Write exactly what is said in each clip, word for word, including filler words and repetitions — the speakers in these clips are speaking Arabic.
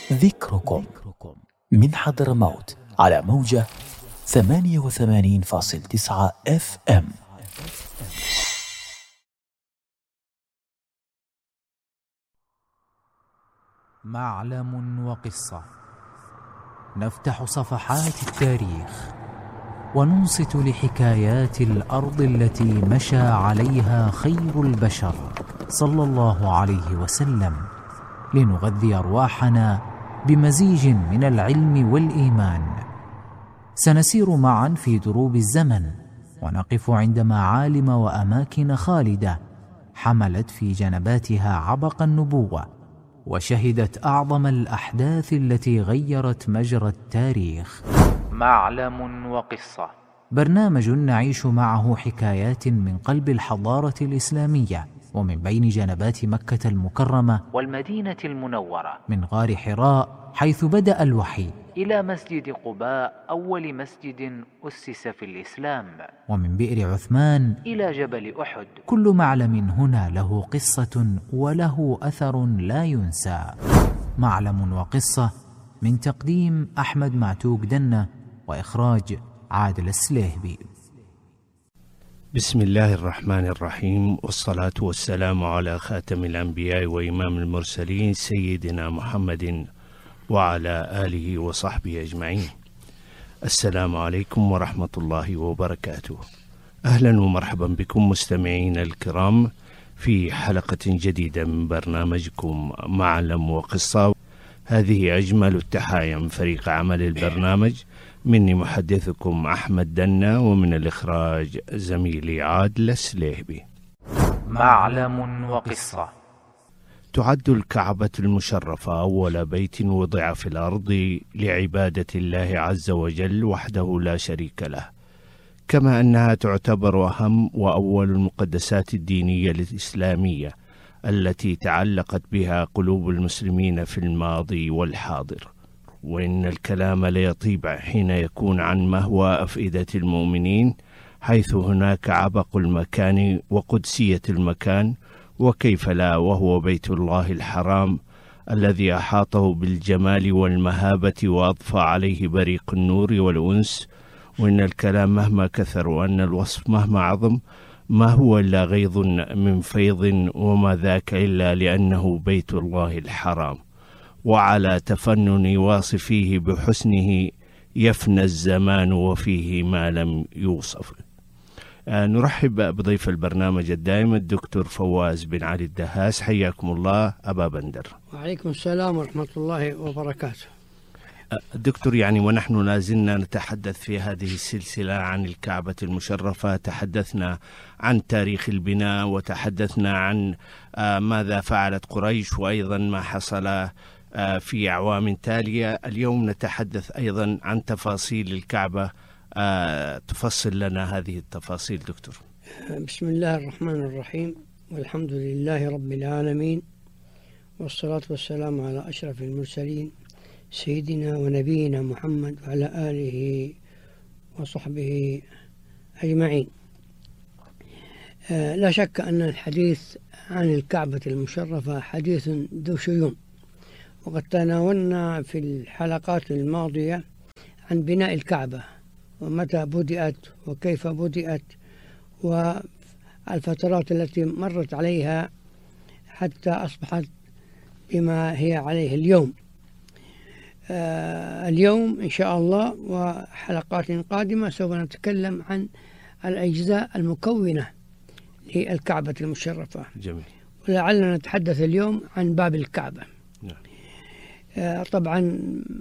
ذكركم من حضرموت على موجة ثمانية وثمانين فاصل تسعة اف ام. معلم وقصة، نفتح صفحات التاريخ وننصت لحكايات الأرض التي مشى عليها خير البشر صلى الله عليه وسلم، لنغذي أرواحنا بمزيج من العلم والإيمان. سنسير معا في دروب الزمن ونقف عند معالم وأماكن خالدة حملت في جنباتها عبق النبوة وشهدت أعظم الأحداث التي غيرت مجرى التاريخ. معلم وقصة، برنامج نعيش معه حكايات من قلب الحضارة الإسلامية ومن بين جنبات مكة المكرمة والمدينة المنورة، من غار حراء حيث بدأ الوحي إلى مسجد قباء أول مسجد أسس في الإسلام، ومن بئر عثمان إلى جبل أحد. كل معلم هنا له قصة وله أثر لا ينسى. معلم وقصة من تقديم أحمد معتوق دنة وإخراج عادل السليهبي. بسم الله الرحمن الرحيم، والصلاة والسلام على خاتم الأنبياء وإمام المرسلين سيدنا محمد وعلى آله وصحبه أجمعين. السلام عليكم ورحمة الله وبركاته. أهلا ومرحبا بكم مستمعين الكرام في حلقة جديدة من برنامجكم معلم وقصة. هذه أجمل التحايا من فريق عمل البرنامج، مني محدثكم أحمد دنة، ومن الإخراج زميلي عادل السليهبي. معلم وقصة. تعد الكعبة المشرفة أول بيت وضع في الأرض لعبادة الله عز وجل وحده لا شريك له، كما أنها تعتبر أهم وأول المقدسات الدينية الإسلامية التي تعلقت بها قلوب المسلمين في الماضي والحاضر. وإن الكلام ليطيب حين يكون عن مهوى أفئدة المؤمنين، حيث هناك عبق المكان وقدسية المكان، وكيف لا وهو بيت الله الحرام الذي أحاطه بالجمال والمهابة وأضفى عليه بريق النور والأنس. وإن الكلام مهما كثر وأن الوصف مهما عظم، ما هو إلا غيظ من فيض، وما ذاك إلا لأنه بيت الله الحرام، وعلى تفنن واصفيه بحسنه يفنى الزمان وفيه ما لم يوصف. آه نرحب بضيف البرنامج الدائم الدكتور فواز بن علي الدهاس. حياكم الله أبا بندر. وعليكم السلام ورحمة الله وبركاته. آه دكتور، يعني ونحن لازلنا نتحدث في هذه السلسلة عن الكعبة المشرفة، تحدثنا عن تاريخ البناء، وتحدثنا عن آه ماذا فعلت قريش، وأيضا ما حصل في أعوام تالية. اليوم نتحدث أيضا عن تفاصيل الكعبة. أه تفصل لنا هذه التفاصيل دكتور. بسم الله الرحمن الرحيم، والحمد لله رب العالمين، والصلاة والسلام على أشرف المرسلين سيدنا ونبينا محمد وعلى آله وصحبه أجمعين. أه لا شك أن الحديث عن الكعبة المشرفة حديث ذو شيون، وقد تناولنا في الحلقات الماضية عن بناء الكعبة ومتى بدأت وكيف بدأت والفترات التي مرت عليها حتى أصبحت بما هي عليه اليوم. آه اليوم إن شاء الله وحلقات قادمة سوف نتكلم عن الأجزاء المكونة للكعبة المشرفة. جميل. ولعلنا نتحدث اليوم عن باب الكعبة. نعم. آه طبعا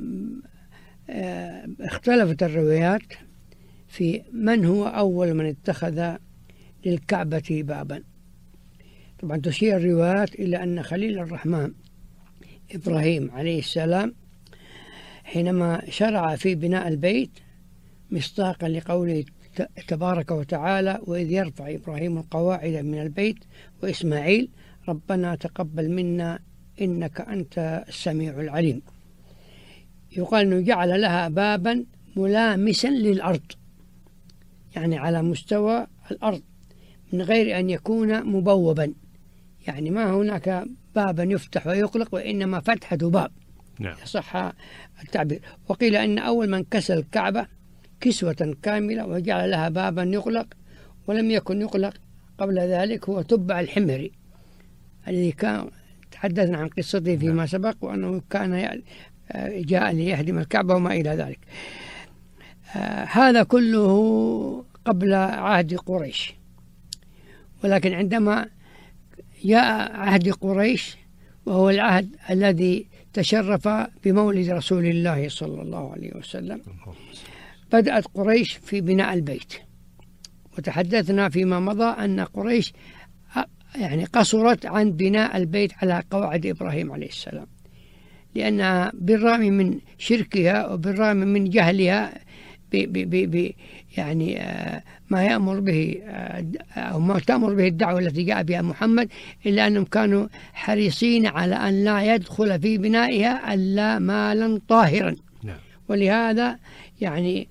آه اختلفت الروايات في من هو أول من اتخذ للكعبة بابا. طبعا تشير الروايات إلى أن خليل الرحمن إبراهيم عليه السلام حينما شرع في بناء البيت مصداقا لقوله تبارك وتعالى: وإذ يرفع إبراهيم القواعد من البيت وإسماعيل ربنا تقبل منا إنك أنت السميع العليم. يقال أنه جعل لها بابا ملامسا للأرض، يعني على مستوى الأرض من غير أن يكون مبوبا، يعني ما هناك بابا يفتح ويغلق، وإنما فتحة باب. نعم. صح التعبير. وقيل أن أول من كسى الكعبة كسوة كاملة وجعل لها بابا يغلق ولم يكن يغلق قبل ذلك هو تبع الحميري الذي كان تحدثنا عن قصته فيما سبق، وأنه كان جاء ليهدم الكعبة وما إلى ذلك. هذا كله قبل عهد قريش، ولكن عندما جاء عهد قريش وهو العهد الذي تشرف بمولد رسول الله صلى الله عليه وسلم، بدأت قريش في بناء البيت. وتحدثنا فيما مضى أن قريش يعني قصرت عن بناء البيت على قواعد إبراهيم عليه السلام، لأنها بالرغم من شركها وبالرغم من جهلها ب ب ب يعني ما يأمر به أو ما تأمر به الدعوة التي جاء بها محمد، إلا أنهم كانوا حريصين على أن لا يدخل في بنائها إلا مالا طاهرا. ولهذا يعني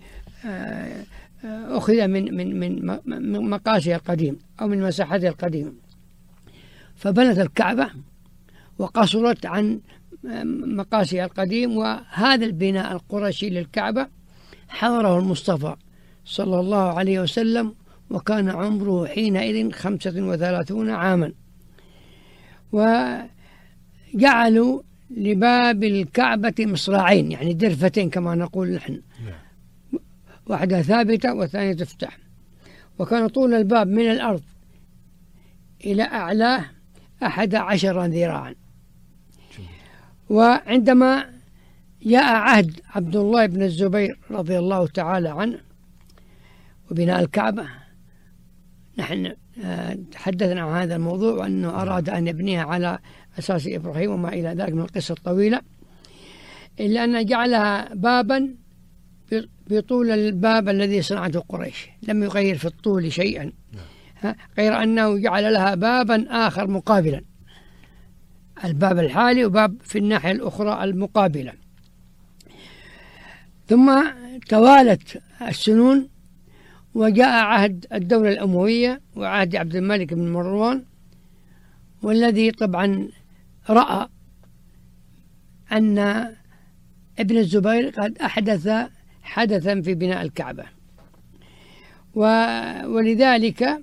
أخذ من من من مقاسها القديم أو من مساحتها القديمة، فبنت الكعبة وقصرت عن مقاسها القديم. وهذا البناء القرشي للكعبة حضره المصطفى صلى الله عليه وسلم وكان عمره حينئذ خمسة وثلاثون عاما، وجعلوا لباب الكعبة مصراعين يعني درفتين كما نقول نحن، واحدة ثابتة والثانية تفتح، وكان طول الباب من الأرض إلى أعلاه أحد عشر ذراعا. وعندما جاء عهد عبد الله بن الزبير رضي الله تعالى عنه وبناء الكعبة، نحن تحدثنا عن هذا الموضوع وأنه أراد أن يبنيها على أساس إبراهيم وما إلى ذلك من القصة الطويلة، إلا أن جعلها بابا بطول الباب الذي صنعته قريش، لم يغير في الطول شيئا غير أنه جعل لها بابا آخر مقابلا، الباب الحالي وباب في الناحية الأخرى المقابلة. ثم توالت السنون وجاء عهد الدولة الأموية وعهد عبد الملك بن مروان، والذي طبعا رأى أن ابن الزبير قد أحدث حدثا في بناء الكعبة، ولذلك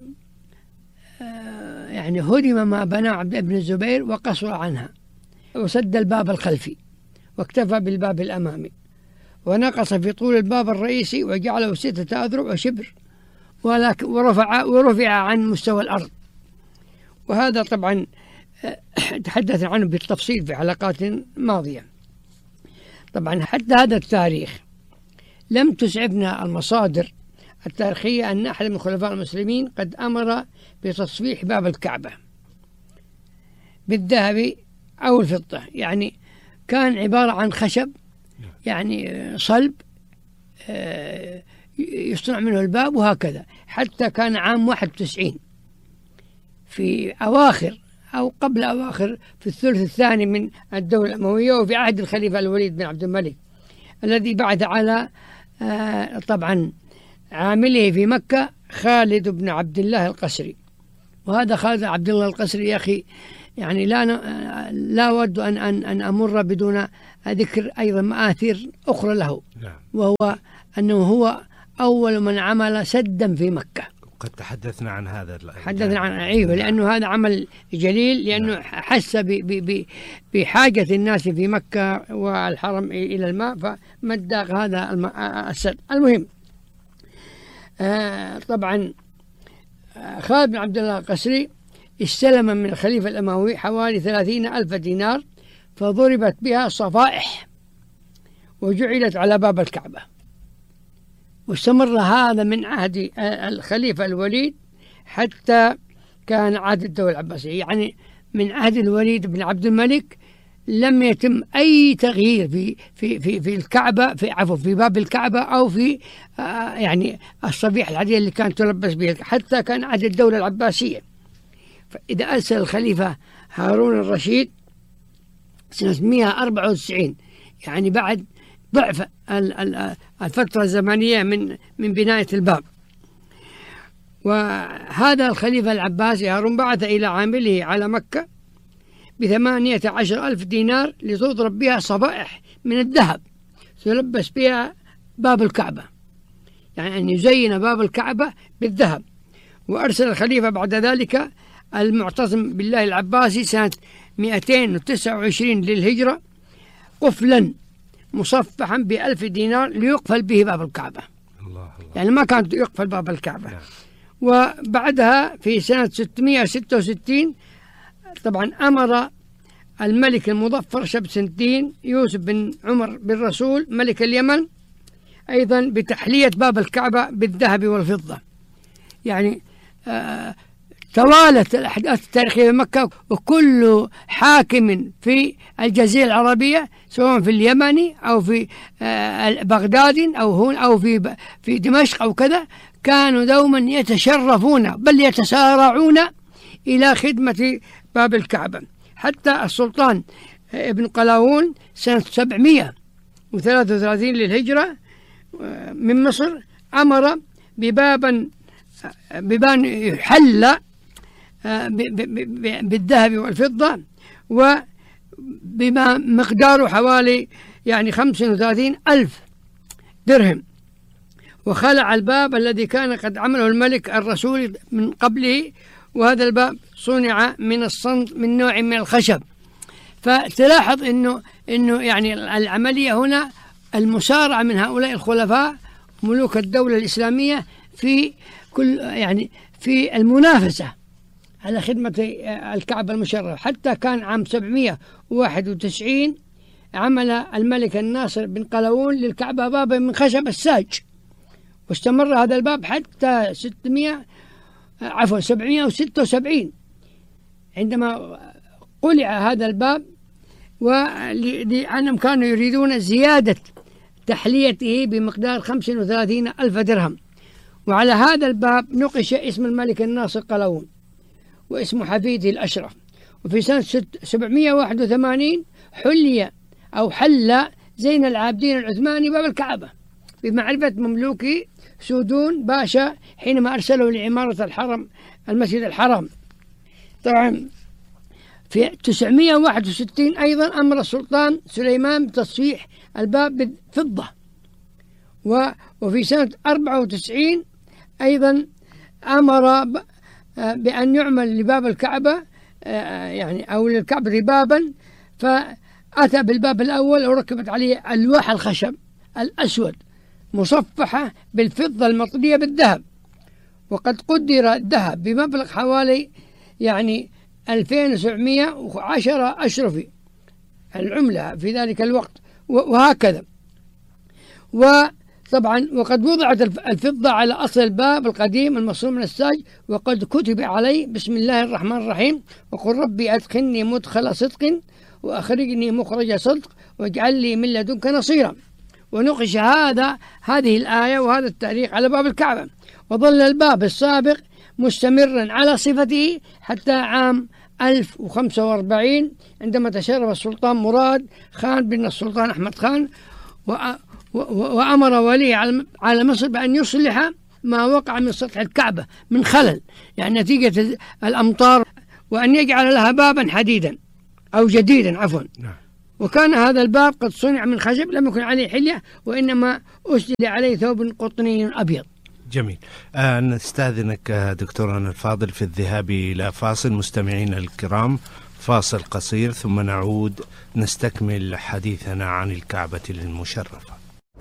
يعني هدم ما بنى عبد ابن الزبير وقصر عنها وسد الباب الخلفي واكتفى بالباب الأمامي، ونقص في طول الباب الرئيسي وجعله ستة أذرع وشبر ورفع, ورفع عن مستوى الأرض. وهذا طبعا تحدث عنه بالتفصيل في حلقات ماضية. طبعا حتى هذا التاريخ لم تسعفنا المصادر التاريخية أن أحد من خلفاء المسلمين قد أمر بتصفيح باب الكعبة بالذهب أو الفضة، يعني كان عبارة عن خشب يعني صلب يصنع منه الباب وهكذا، حتى كان عام واحد وتسعين في أواخر أو قبل أواخر في الثلث الثاني من الدولة الأموية وفي عهد الخليفة الوليد بن عبد الملك الذي بعث على طبعا عامله في مكة خالد بن عبد الله القسري. وهذا خالد عبد الله القسري يا أخي يعني لا لا أود أن أن أن أمر بدون ذكر أيضا مآثر أخرى له، وهو أنه هو أول من عمل سدا في مكة. قد تحدثنا عن هذا حدثنا عن أيوة، لأنه هذا عمل جليل، لأنه حس بحاجة الناس في مكة والحرم إلى الماء فمد هذا السد. المهم آه طبعا خالد بن عبد الله القسري استلم من الخليفة الأموي حوالي ثلاثين ألف دينار فضربت بها صفائح وجعلت على باب الكعبة، واستمر هذا من عهد الخليفة الوليد حتى كان عهد الدولة العباسية. يعني من عهد الوليد بن عبد الملك لم يتم أي تغيير في في في في الكعبة في عفوا في باب الكعبة أو في آه يعني الصفيح العادية اللي كانت تلبس به، حتى كان عهد الدولة العباسية. فإذا أرسل الخليفة هارون الرشيد سنة مئة وأربعة وتسعين يعني بعد ضعف الفترة الزمنية من من بناية الباب، وهذا الخليفة العباسي هارون بعث إلى عامله على مكة بثمانية عشر ألف دينار لتضرب بها صفائح من الذهب تلبس بها باب الكعبة، يعني أن يزين باب الكعبة بالذهب. وأرسل الخليفة بعد ذلك المعتصم بالله العباسي سنة مئتين وتسعة وعشرين للهجرة قفلا مصفحا بألف دينار ليقفل به باب الكعبة. الله الله. يعني ما كان يقفل باب الكعبة. نعم. وبعدها في سنة ستمئة وستة وستين طبعا أمر الملك المظفر شمس الدين يوسف بن عمر بن رسول ملك اليمن أيضا بتحلية باب الكعبة بالذهب والفضة. يعني آه توالت الأحداث التاريخية في مكة، وكل حاكم في الجزيرة العربية سواء في اليمن أو في آه بغداد أو هون أو في في دمشق أو كذا كانوا دوما يتشرفون بل يتسارعون إلى خدمة باب الكعبة. حتى السلطان ابن قلاوون سنة سبعمئة وثلاثة وثلاثين للهجرة من مصر أمر ببابا ببان يحل بالذهب والفضة وبما مقداره حوالي يعني خمسة وثلاثين ألف درهم، وخلع الباب الذي كان قد عمله الملك الرسول من قبله، وهذا الباب صنع من الصند من نوع من الخشب. فتلاحظ إنه إنه يعني العملية هنا المسارعة من هؤلاء الخلفاء ملوك الدولة الإسلامية في كل يعني في المنافسة على خدمة الكعبة المشرفة. حتى كان عام سبعمئة وواحد وتسعين عمل الملك الناصر بن قلاوون للكعبة بابا من خشب الساج، واستمر هذا الباب حتى ستمئة عفوا سبعمئة وستة وسبعين عندما قلع هذا الباب، ولأنهم كانوا يريدون زيادة تحليته بمقدار خمسة وثلاثين ألف درهم. وعلى هذا الباب نقش اسم الملك الناصر قلاوون واسم حفيده الأشرف. وفي سنة سبعمئة وواحد وثمانين حلي أو حل زين العابدين العثماني باب الكعبة بمعرفة مملوكي سودون باشا حينما أرسله لعمارة الحرم المسجد الحرام. طبعا في تسعمئة وواحد وستين أيضا أمر السلطان سليمان بتصفيح الباب بالفضة. وفي سنة أربعة وتسعين أيضا أمر بأن يعمل لباب الكعبة يعني أو للكعبة بابا، فأتى بالباب الأول وركبت عليه ألواح الخشب الأسود مصفحة بالفضة المطلية بالذهب، وقد قدر الذهب بمبلغ حوالي يعني ألفين وسبعمئة وعشرة أشرفي العملة في ذلك الوقت، وهكذا. وطبعا وقد وضعت الفضة على أصل الباب القديم المصنوع من الساج، وقد كتب عليه بسم الله الرحمن الرحيم وقل ربي أدخلني مدخل صدق وأخرجني مخرج صدق واجعل لي من لدنك نصيرا. ونقش هذا هذه الآية وهذا التاريخ على باب الكعبة، وظل الباب السابق مستمرا على صفته حتى عام ألف وخمسة وأربعين عندما تشرف السلطان مراد خان بن السلطان أحمد خان وأمر وليه على مصر بأن يصلح ما وقع من سطح الكعبة من خلل يعني نتيجة الأمطار، وأن يجعل لها بابا حديدا أو جديدا عفوا. وكان هذا الباب قد صنع من خشب لم يكن عليه حلية، وإنما أسدل عليه ثوب قطني أبيض. جميل. آه نستأذنك دكتورنا الفاضل في الذهاب إلى فاصل. مستمعين الكرام فاصل قصير ثم نعود نستكمل حديثنا عن الكعبة المشرفة.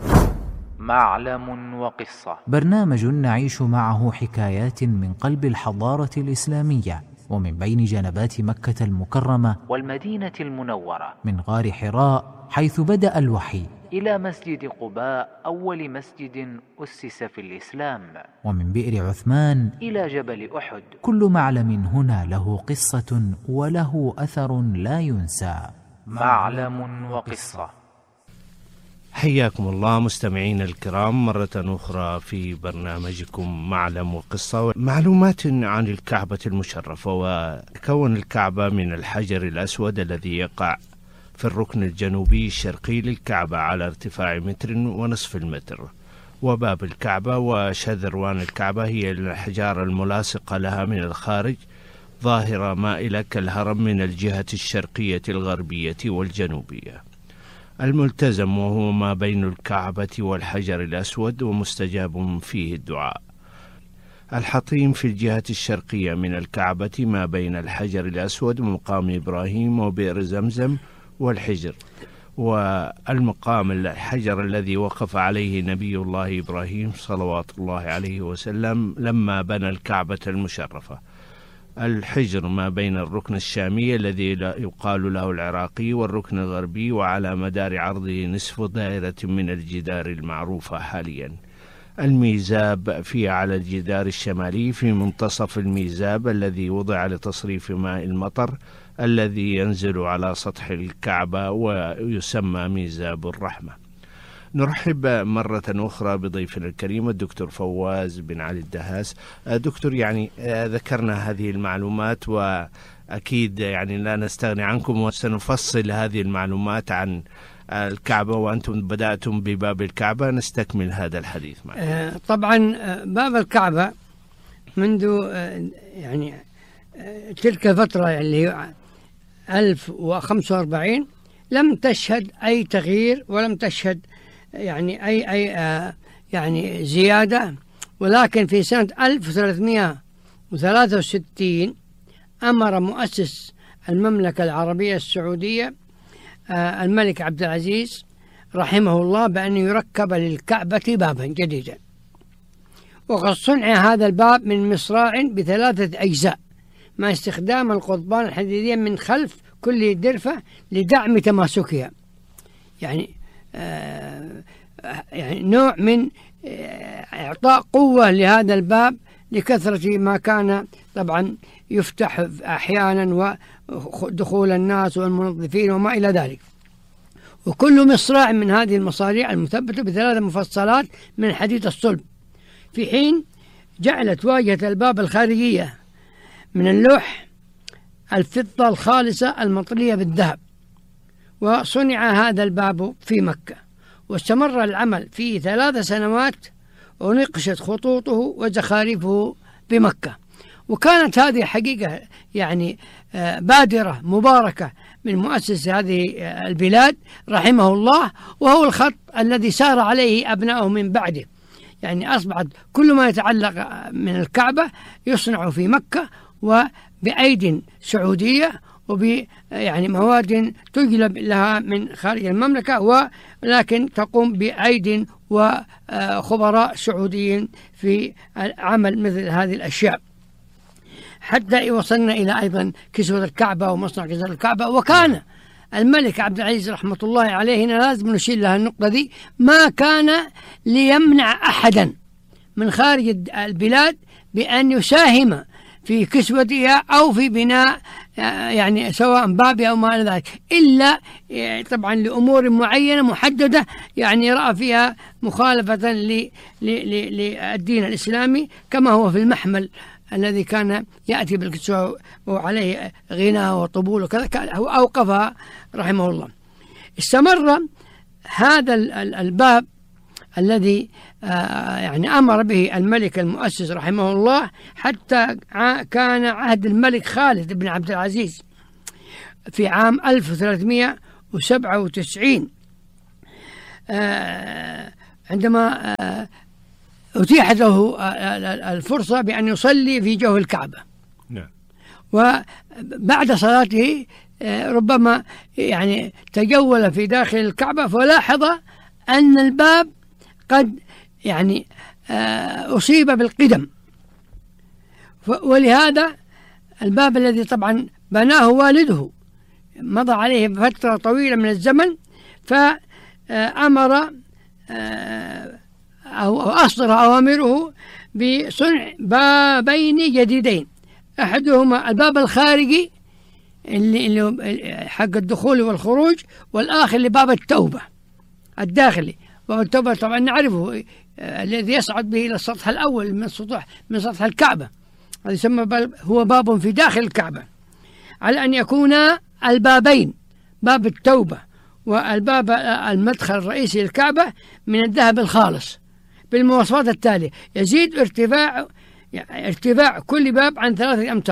معلم وقصة، برنامج نعيش معه حكايات من قلب الحضارة الإسلامية ومن بين جنبات مكة المكرمة والمدينة المنورة، من غار حراء حيث بدأ الوحي إلى مسجد قباء أول مسجد أسس في الإسلام، ومن بئر عثمان إلى جبل أحد. كل معلم هنا له قصة وله أثر لا ينسى. معلم وقصة. حياكم الله مستمعين الكرام مرة أخرى في برنامجكم معلم وقصة. معلومات عن الكعبة المشرفة. وكون الكعبة من الحجر الأسود الذي يقع في الركن الجنوبي الشرقي للكعبة على ارتفاع متر ونصف المتر، وباب الكعبة وشذروان الكعبة هي الأحجار الملاصقة لها من الخارج ظاهرة مائلة كالهرم من الجهة الشرقية الغربية والجنوبية. الملتزم وهو ما بين الكعبة والحجر الأسود ومستجاب فيه الدعاء. الحطيم في الجهة الشرقية من الكعبة ما بين الحجر الأسود ومقام إبراهيم وبئر زمزم والحجر، والمقام الحجر الذي وقف عليه نبي الله إبراهيم صلوات الله عليه وسلم لما بنى الكعبة المشرفة. الحجر ما بين الركن الشامي الذي يقال له العراقي والركن الغربي، وعلى مدار عرضه نصف دائرة من الجدار المعروفة حاليا. الميزاب في على الجدار الشمالي في منتصف الميزاب الذي وضع لتصريف ماء المطر الذي ينزل على سطح الكعبة ويسمى ميزاب الرحمة. نرحب مرة أخرى بضيفنا الكريم الدكتور فواز بن علي الدهاس. دكتور، يعني ذكرنا هذه المعلومات وأكيد يعني لا نستغني عنكم، وسنفصل هذه المعلومات عن الكعبة، وأنتم بدأتم بباب الكعبة، نستكمل هذا الحديث معنا. طبعا باب الكعبة منذ يعني تلك الفترة اللي هي ألف وخمسة وأربعين لم تشهد أي تغيير ولم تشهد يعني أي أي يعني زيادة، ولكن في سنة ألف وثلاثمائة وثلاثة وستين أمر مؤسس المملكة العربية السعودية الملك عبد العزيز رحمه الله بأن يركب للكعبة بابا جديدا، وقد صنع هذا الباب من مصراع بثلاثة أجزاء مع استخدام القضبان الحديدية من خلف كل درفة لدعم تماسكها، يعني آه يعني نوع من آه إعطاء قوة لهذا الباب لكثرة ما كان طبعا يفتح أحيانا ودخول الناس والمنظفين وما إلى ذلك. وكل مصراع من هذه المصاريع المثبتة بثلاث مفصلات من الحديد الصلب، في حين جعلت واجهة الباب الخارجية من اللوح الفضة الخالصة المطلية بالذهب. وصنع هذا الباب في مكة، واستمر العمل فيه ثلاث سنوات، ونقشت خطوطه وزخارفه بمكة. وكانت هذه حقيقة يعني بادرة مباركة من مؤسس هذه البلاد رحمه الله، وهو الخط الذي سار عليه أبنائه من بعده. يعني أصبحت كل ما يتعلق من الكعبة يصنع في مكة وبأيد سعودية وب يعني مواد تجلب لها من خارج المملكة، ولكن تقوم بأيد وخبراء سعوديين في عمل مثل هذه الأشياء، حتى وصلنا إلى أيضا كسوة الكعبة ومصنع كسوة الكعبة. وكان الملك عبد العزيز رحمة الله عليه، هنا لازم نشير لها النقطة دي، ما كان ليمنع أحدا من خارج البلاد بأن يساهم في كسوتها أو في بناء يعني سواء بابها أو ما إلى ذلك، إلا طبعا لأمور معينة محددة يعني رأى فيها مخالفة للدين الإسلامي، كما هو في المحمل الذي كان يأتي بالكسوة وعليه غنى وطبول وكذا، أوقفها رحمه الله. استمر هذا الباب الذي يعني أمر به الملك المؤسس رحمه الله حتى كان عهد الملك خالد بن عبد العزيز في عام ألف وثلاثمائة وسبعة وتسعين، عندما أتيحت له الفرصة بأن يصلي في جوف الكعبة. نعم. وبعد صلاته ربما يعني تجول في داخل الكعبة فلاحظ أن الباب قد يعني أصيب بالقدم، ولهذا الباب الذي طبعا بناه والده مضى عليه فترة طويلة من الزمن، فأمر أو أصدر أوامره بصنع بابين جديدين، أحدهما الباب الخارجي اللي, اللي حق الدخول والخروج، والآخر لباب التوبة الداخلي. باب التوبة طبعا نعرفه الذي يصعد به إلى السطح الأول من سطح من سطح الكعبة، هذا يسمى باب، هو باب في داخل الكعبة، على أن يكونا البابين باب التوبة والباب المدخل الرئيسي للكعبة من الذهب الخالص بالمواصفات التالية: يزيد ارتفاع ارتفاع كل باب عن ثلاثة أمتار،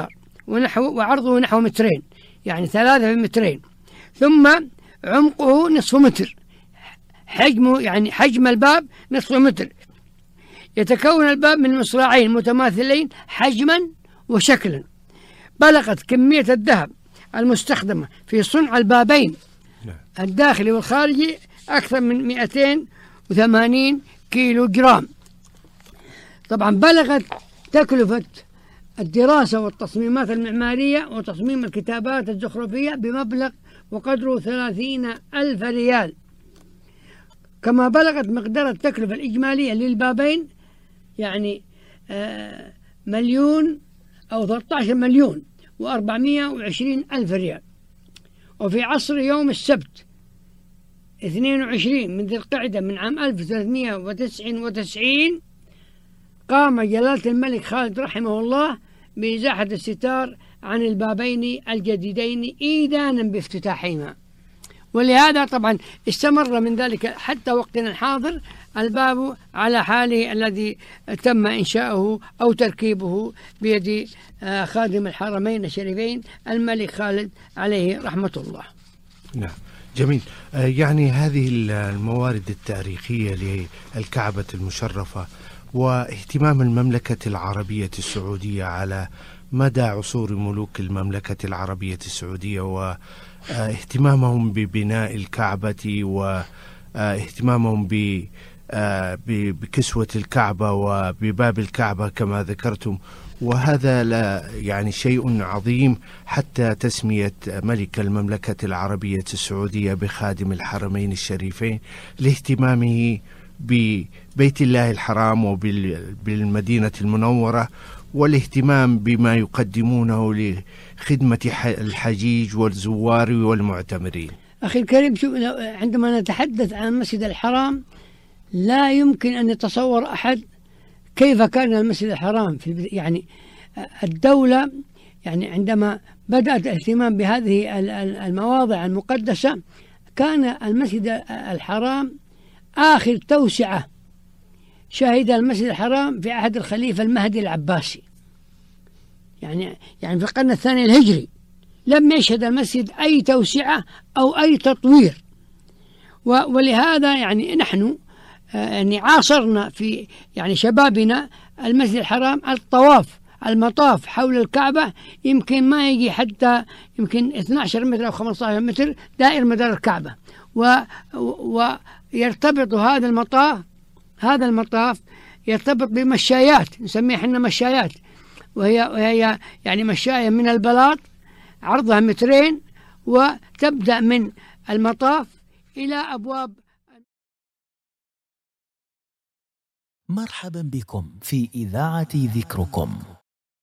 ونحو وعرضه نحو مترين، يعني ثلاثة في مترين. ثم عمقه نصف متر، حجمه يعني حجم الباب نصف متر. يتكون الباب من مصراعين متماثلين حجما وشكلا. بلغت كمية الذهب المستخدمة في صنع البابين الداخلي والخارجي أكثر من مئتين وثمانين كيلو جرام. طبعا بلغت تكلفة الدراسة والتصميمات المعمارية وتصميم الكتابات الزخرفية بمبلغ وقدره ثلاثين ألف ريال. كما بلغت مقدار التكلفة الإجمالية للبابين يعني آه مليون أو ثلاثة عشر مليون وأربعمائة وعشرين ألف ريال. وفي عصر يوم السبت اثنين وعشرين من ذي القعدة من عام ألف وثلاثمائة وتسعة وتسعين قام جلالة الملك خالد رحمه الله بإزاحة الستار عن البابين الجديدين إيدانا بافتتاحهما. ولهذا طبعا استمر من ذلك حتى وقتنا الحاضر الباب على حاله الذي تم إنشاؤه أو تركيبه بيد خادم الحرمين الشريفين الملك خالد عليه رحمة الله. نعم جميل. يعني هذه الموارد التاريخية للكعبة المشرفة واهتمام المملكة العربية السعودية على مدى عصور ملوك المملكة العربية السعودية واهتمامهم ببناء الكعبة واهتمامهم بكسوة الكعبة وبباب الكعبة كما ذكرتم، وهذا لا يعني شيء عظيم حتى تسمية ملك المملكة العربية السعودية بخادم الحرمين الشريفين لاهتمامه ببيت الله الحرام وبالمدينة المنورة والاهتمام بما يقدمونه لخدمة الحجيج والزوار والمعتمرين. أخي الكريم، عندما نتحدث عن المسجد الحرام لا يمكن أن يتصور أحد كيف كان المسجد الحرام في يعني الدولة. يعني عندما بدأت الاهتمام بهذه المواضع المقدسة كان المسجد الحرام آخر توسعة شهد المسجد الحرام في عهد الخليفة المهدي العباسي، يعني يعني في القرن الثاني الهجري لم يشهد المسجد أي توسعة أو أي تطوير. ولهذا يعني نحن يعني عاصرنا في يعني شبابنا المسجد الحرام الطواف المطاف حول الكعبة يمكن ما يجي حتى يمكن اثني عشر متر أو خمسة عشر متر دائر مدار الكعبة. ويرتبط هذا المطاف هذا المطاف يرتبط بمشايات نسميها احنا مشايات، وهي وهي يعني مشاية من البلاط عرضها مترين وتبدأ من المطاف إلى أبواب. مرحبا بكم في إذاعة ذكركم.